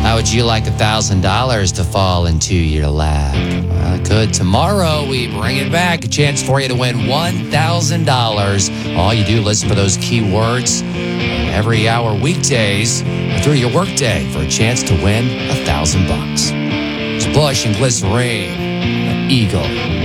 How would you like $1,000 to fall into your lap? Well, it could. Tomorrow, we bring it back. A chance for you to win $1,000. All you do, listen for those keywords every hour weekdays through your workday for a chance to win $1,000. It's Bush and Glycerine, Eagle.